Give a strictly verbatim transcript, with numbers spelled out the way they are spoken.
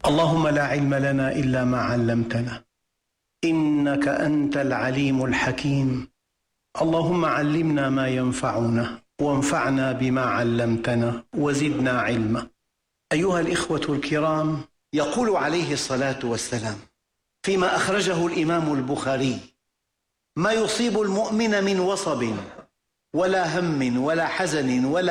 اللهم لا علم لنا إلا ما علمتنا إنك أنت العليم الحكيم. اللهم علمنا ما ينفعنا وانفعنا بما علمتنا وزدنا علما. أيها الإخوة الكرام، يقول عليه الصلاة والسلام فيما أخرجه الإمام البخاري: ما يصيب المؤمن من وصب ولا هم ولا حزن ولا